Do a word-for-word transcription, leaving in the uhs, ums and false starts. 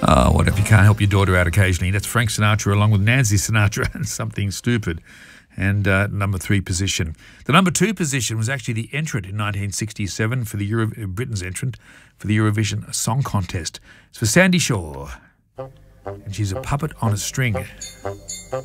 Oh, what if you can't help your daughter out occasionally? That's Frank Sinatra along with Nancy Sinatra and Something Stupid. And uh, number three position. The number two position was actually the entrant in nineteen sixty-seven for the Euro- Britain's entrant for the Eurovision Song Contest. It's for Sandy Shaw. And she's a puppet on a string.